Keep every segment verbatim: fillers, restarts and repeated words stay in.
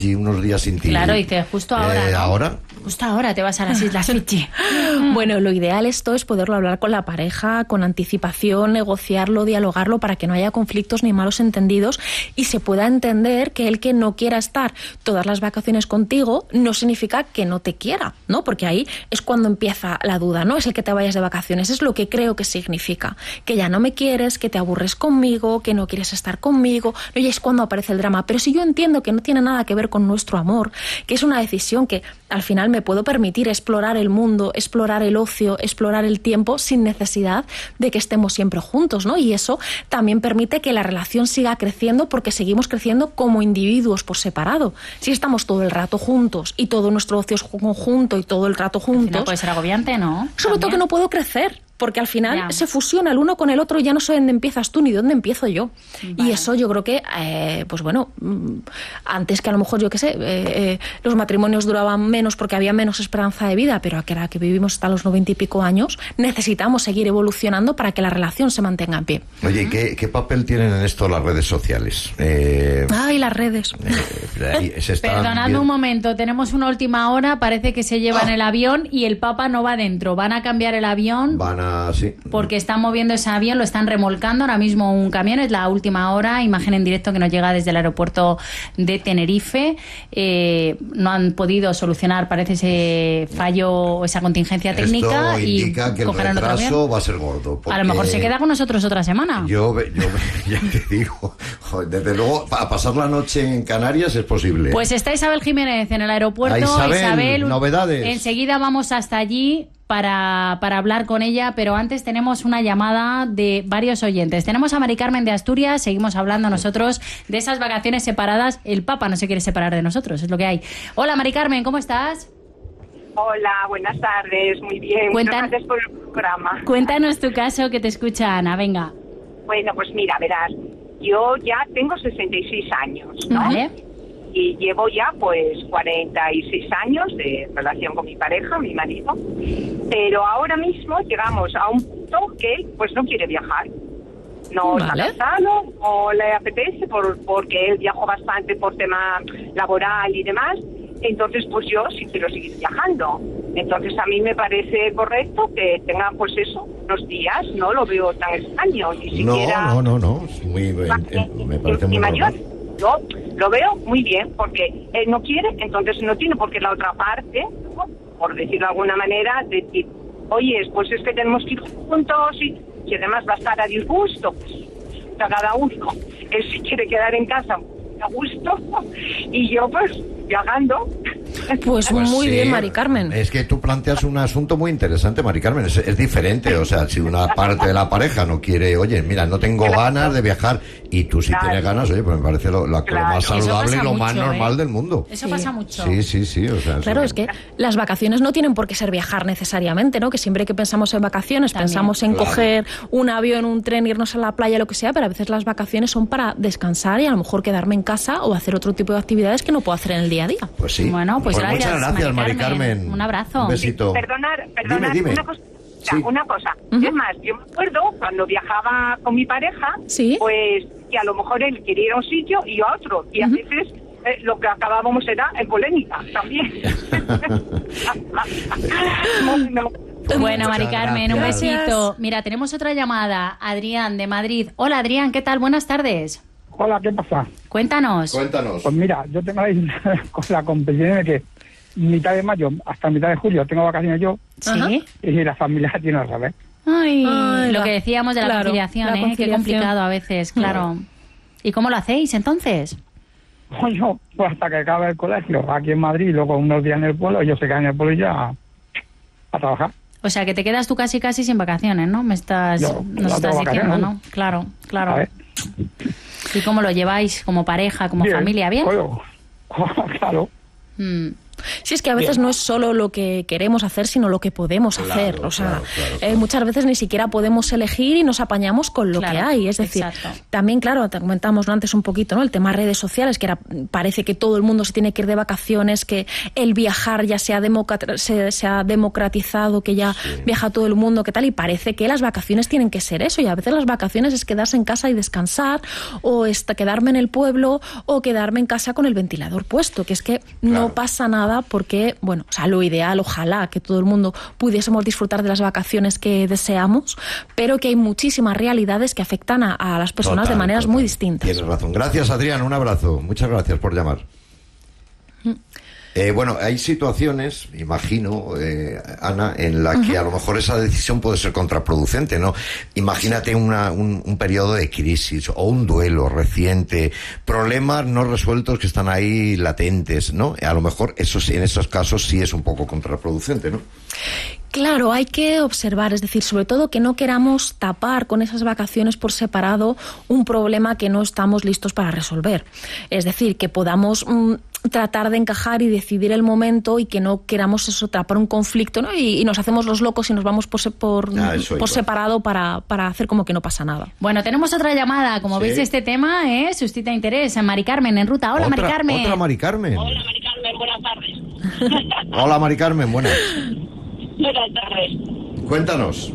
y unos días sin ti. Claro, dice, justo ahora, eh, ¿no? ¿Ahora? Justo ahora te vas a las Islas Fiji. Bueno, lo ideal esto es poderlo hablar con la pareja, con anticipación, negociarlo, dialogarlo para que no haya conflictos ni malos entendidos y se pueda entender que el que no quiera estar todas las vacaciones contigo no significa que no te quiera, ¿no? Porque ahí es cuando empieza la duda, ¿no? Es el que te vayas de vacaciones, es lo que creo que significa. Que ya no me quieres, que te aburres conmigo, que no quieres estar conmigo, ¿no? Y es cuando aparece el drama. Pero si yo entiendo que no tiene nada que ver con nuestro amor, que es una decisión que al final me puedo permitir explorar el mundo, explorar el ocio, explorar el tiempo sin necesidad de que estemos siempre juntos, ¿no? Y eso también permite que la relación siga creciendo porque seguimos creciendo como individuos por separado. Si estamos todo el rato juntos y todo nuestro ocio es conjunto y todo el rato juntos... No puede ser agobiante, ¿no? Sobre todo que no puedo crecer. Porque al final ya. se fusiona el uno con el otro y ya no sé dónde empiezas tú ni dónde empiezo yo. Vale. Y eso yo creo que, eh, pues bueno, antes que a lo mejor, yo qué sé, eh, eh, los matrimonios duraban menos porque había menos esperanza de vida, pero ahora que vivimos hasta los noventa y pico años, necesitamos seguir evolucionando para que la relación se mantenga en pie. Oye, ¿qué, qué papel tienen en esto las redes sociales? Eh, Ay, las redes. Eh, ahí, Perdonad bien... un momento, tenemos una última hora, parece que se llevan ah. el avión y el Papa no va dentro. Van a cambiar el avión. Van a Sí. Porque están moviendo ese avión, lo están remolcando ahora mismo un camión, es la última hora, imagen en directo que nos llega desde el aeropuerto de Tenerife. Eh, no han podido solucionar, parece, ese fallo, esa contingencia técnica. Esto indica y que el retraso va a ser gordo. A lo mejor se queda con nosotros otra semana. Yo, yo ya te digo, joder, desde luego, a pasar la noche en Canarias es posible. Pues está Isabel Jiménez en el aeropuerto. Isabel, Isabel, novedades. Enseguida vamos hasta allí para, para hablar con ella, pero antes tenemos una llamada de varios oyentes. Tenemos a Mari Carmen de Asturias, seguimos hablando nosotros de esas vacaciones separadas. El Papa no se quiere separar de nosotros, es lo que hay. Hola Mari Carmen, ¿cómo estás? Hola, buenas tardes, muy bien. Cuentan... Muchas gracias por el programa. Cuéntanos tu caso, que te escucha Ana, venga. Bueno, pues mira, verás, yo ya tengo sesenta y seis años, ¿no? Vale. Y llevo ya pues cuarenta y seis años de relación con mi pareja, mi marido, pero ahora mismo llegamos a un punto que él pues no quiere viajar. No vale. está cansado o le apetece por, porque él viajó bastante por tema laboral y demás. Entonces pues yo sí quiero seguir viajando. Entonces a mí me parece correcto que tenga pues eso, unos días, no lo veo tan extraño, ni siquiera... No, no, no, no. Muy, eh, me parece muy mayor. normal. Yo lo veo muy bien, porque él no quiere, entonces no tiene por qué la otra parte, ¿no? Por decirlo de alguna manera, decir, oye, pues es que tenemos que ir juntos y, y además va a estar a disgusto, pues a cada uno. Él si quiere quedar en casa a gusto y yo pues viajando. Pues, pues muy sí, bien, Mari Carmen. Es que tú planteas un asunto muy interesante, Mari Carmen. Es, es diferente, o sea, si una parte de la pareja no quiere, oye, mira, no tengo claro. ganas de viajar, y tú sí claro. tienes ganas, oye, pues me parece lo, lo, claro. lo más saludable y lo mucho, más normal ¿eh? del mundo. Eso sí. pasa mucho. Sí, sí, sí. O sea, claro, eso... es que las vacaciones no tienen por qué ser viajar necesariamente, ¿no? Que siempre que pensamos en vacaciones, También. pensamos en claro. coger un avión, un tren, irnos a la playa, lo que sea, pero a veces las vacaciones son para descansar y a lo mejor quedarme en casa o hacer otro tipo de actividades que no puedo hacer en el día a día. Pues sí. Bueno, pues, pues gracias, muchas gracias, Mari Carmen. Carmen. Un abrazo. Un besito. Perdonar, perdonar, dime, dime. una cosa. Sí. Una cosa, uh-huh. es más, yo me acuerdo cuando viajaba con mi pareja, ¿Sí? pues que a lo mejor él quería ir a un sitio y yo a otro, y uh-huh. a veces eh, lo que acabábamos era en polémica también. bueno, bueno Mari Carmen, un besito. Mira, tenemos otra llamada, Adrián de Madrid. Hola Adrián, ¿qué tal? Buenas tardes. Hola, ¿qué pasa? Cuéntanos. Cuéntanos. Pues mira, yo tengo ahí con la competición de que mitad de mayo hasta mitad de julio tengo vacaciones yo. Sí. Y la familia tiene al revés. Ay, Ay, lo la, que decíamos de la claro, conciliación, la ¿eh? conciliación. Qué complicado a veces, claro. ¿Y cómo lo hacéis entonces? Bueno, pues hasta que acabe el colegio aquí en Madrid y luego unos días en el pueblo, ellos se quedan en el pueblo y ya a trabajar. O sea, que te quedas tú casi casi sin vacaciones, ¿no? Me estás, yo, nos estás diciendo, ¿no? Claro, claro. A ver. ¿Y cómo lo lleváis como pareja, como bien, familia? ¿Bien? Bueno, claro. Mm. Si es que a veces Bien. no es solo lo que queremos hacer, sino lo que podemos Claro, hacer. O sea, claro, claro, eh, claro. muchas veces ni siquiera podemos elegir y nos apañamos con lo Claro, que hay. Es decir, exacto. también, claro, te comentamos, ¿no?, antes un poquito, ¿no?, el tema redes sociales, que era, parece que todo el mundo se tiene que ir de vacaciones, que el viajar ya se ha, democrat- se, se ha democratizado, que ya Sí. viaja todo el mundo, que tal, y parece que las vacaciones tienen que ser eso, y a veces las vacaciones es quedarse en casa y descansar, o esta, quedarme en el pueblo, o quedarme en casa con el ventilador puesto, que es que no Claro. pasa nada porque, bueno, o sea, lo ideal, ojalá que todo el mundo pudiésemos disfrutar de las vacaciones que deseamos, pero que hay muchísimas realidades que afectan a, a las personas Total, de maneras total. muy distintas. Tienes razón. Gracias, Adrián. Un abrazo. Muchas gracias por llamar. Eh, bueno, hay situaciones, imagino, eh, Ana, en la que a lo mejor esa decisión puede ser contraproducente, ¿no? Imagínate una, un, un periodo de crisis o un duelo reciente, problemas no resueltos que están ahí latentes, ¿no? A lo mejor eso sí, en esos casos sí es un poco contraproducente, ¿no? Claro, hay que observar, es decir, sobre todo que no queramos tapar con esas vacaciones por separado un problema que no estamos listos para resolver. Es decir, que podamos mm, tratar de encajar y decidir el momento, y que no queramos eso, tapar un conflicto, ¿no? Y, y nos hacemos los locos y nos vamos por, se- por, Ah, eso por iba. separado para, para hacer como que no pasa nada. Bueno, tenemos otra llamada. Como Sí. veis, este tema eh, suscita interés. Mari Carmen, en ruta. Hola, otra, Mari Carmen. Otra Mari Carmen. Hola, Mari Carmen, buenas tardes. Hola, Mari Carmen. Buenas. Buenas tardes. Cuéntanos.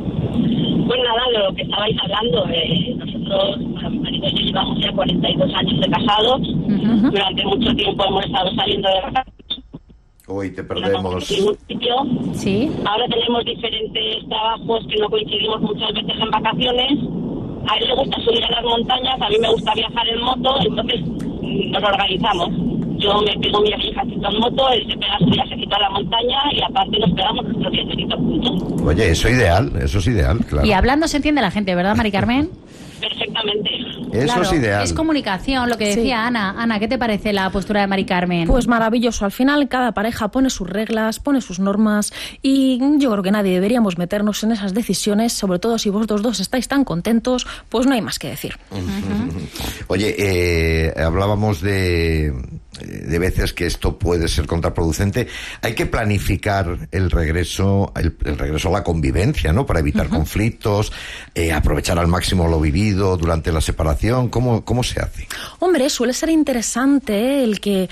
Pues nada, de lo que estabais hablando, eh, nosotros, bueno, mi marido y yo llevamos ya cuarenta y dos años de casados. Ujú. Durante mucho tiempo hemos estado saliendo de vacaciones. Hoy te No perdemos. en ningún sitio. Sí. Ahora tenemos diferentes trabajos que no coincidimos muchas veces en vacaciones. A él le gusta subir a las montañas, a mí me gusta viajar en moto, entonces mm, nos organizamos. Yo me pego mi viajecito en moto, él se pega su viajecito a la montaña y aparte nos pegamos nuestro viajecito juntos. Oye, eso ideal, eso es ideal, claro. Y hablando se entiende la gente, ¿verdad, Mari Carmen? Perfectamente. Eso Claro, es ideal. Es comunicación, lo que Sí. decía Ana. Ana, ¿qué te parece la postura de Mari Carmen? Pues maravilloso. Al final cada pareja pone sus reglas, pone sus normas, y yo creo que nadie deberíamos meternos en esas decisiones, sobre todo si vosotros dos estáis tan contentos, pues no hay más que decir. Oye, eh, hablábamos de, de veces que esto puede ser contraproducente. Hay que planificar el regreso, el, el regreso a la convivencia, ¿no? Para evitar conflictos, eh, aprovechar al máximo lo vivido durante la separación. ¿Cómo, cómo se hace? Hombre, suele ser interesante el que eh,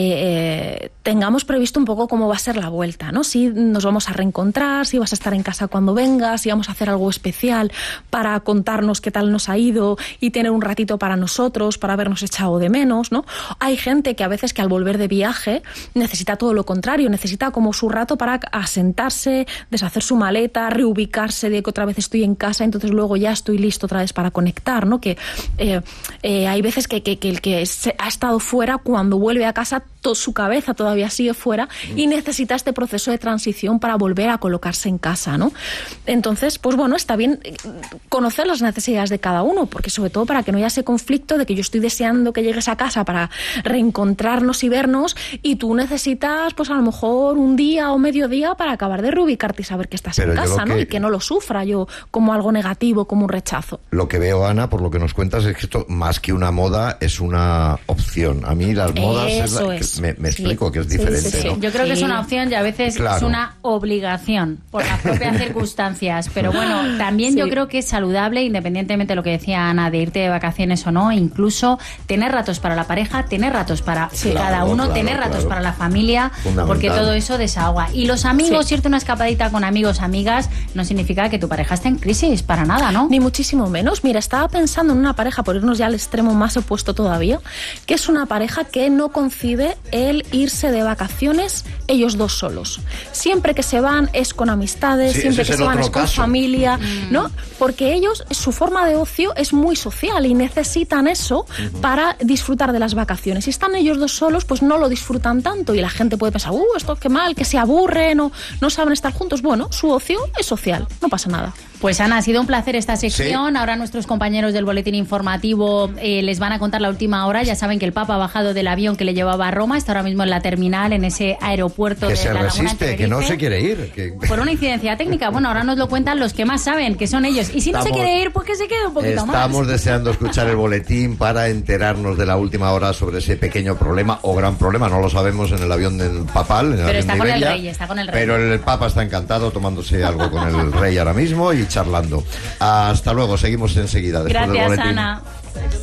eh, tengamos previsto un poco cómo va a ser la vuelta, ¿no? Si nos vamos a reencontrar, si vas a estar en casa cuando vengas, si vamos a hacer algo especial para contarnos qué tal nos ha ido y tener un ratito para nosotros, para habernos echado de menos, ¿no? Hay gente que a veces que al volver de viaje necesita todo lo contrario, necesita como su rato para asentarse, deshacer su maleta, reubicarse de que otra vez estoy en casa, entonces luego ya estoy listo otra vez para conectar, ¿no? Que eh, eh, hay veces que, que, que el que se ha estado fuera, cuando vuelve a casa, to, su cabeza todavía sigue fuera y necesita este proceso de transición para volver a colocarse en casa, ¿no? Entonces, pues bueno, está bien conocer las necesidades de cada uno, porque sobre todo para que no haya ese conflicto de que yo estoy deseando que llegues a casa para reencontrarnos y vernos, y tú necesitas, pues a lo mejor un día o medio día para acabar de reubicarte y saber que estás Pero en yo casa, lo ¿no? que- Y que no lo sufra yo como algo negativo, como un rechazo. Lo que veo, Ana, por lo que nos cuentas, es que esto, más que una moda, es una opción. A mí las modas es la- Eso que es. me, me Sí. explico que es Sí, diferente, sí, sí. ¿no? Yo creo que es Sí. una opción y a veces Claro. es una obligación por las propias circunstancias. Pero bueno, también Sí. yo creo que es saludable, independientemente de lo que decía Ana, de irte de vacaciones o no, incluso tener ratos para la pareja, tener ratos para Sí. cada Claro, uno, claro, tener ratos claro. para la familia, Fundamental. porque todo eso desahoga. Y los amigos, Sí. irte una escapadita con amigos, amigas, no significa que tu pareja esté en crisis, para nada, ¿no? Ni muchísimo menos. Mira, estaba pensando en una pareja, por irnos ya al extremo más opuesto todavía, que es una pareja que no concibe el irse de vacaciones ellos dos solos. Siempre que se van es con amistades, Sí, siempre ese que es se el van otro es con caso. familia, ¿no? Porque ellos, su forma de ocio es muy social y necesitan eso para disfrutar de las vacaciones. Si están ellos dos solos, pues no lo disfrutan tanto y la gente puede pensar, uh, esto qué mal, que se aburren o no saben estar juntos. Bueno, su ocio es social, no pasa nada. Pues Ana, ha sido un placer esta sección. Ahora nuestros compañeros del boletín informativo eh, les van a contar la última hora. Ya saben que el Papa ha bajado del avión que le llevaba a Roma, está ahora mismo en la terminal, en ese aeropuerto Que de se la Laguna resiste, que no Tenerife. se quiere ir. Que... Por una incidencia técnica. Bueno, ahora nos lo cuentan los que más saben, que son ellos. Y si no Estamos- se quiere ir, pues que se quede un poquito Estamos más. deseando escuchar el boletín para enterarnos de la última hora sobre ese pequeño problema. problema o gran problema, no lo sabemos, en el avión del papal, en el Pero avión está de con el Iberia, rey, está con el rey. Pero el Papa está encantado tomándose algo con el rey ahora mismo y charlando. Hasta luego, seguimos enseguida después del Gracias, boletín. Ana.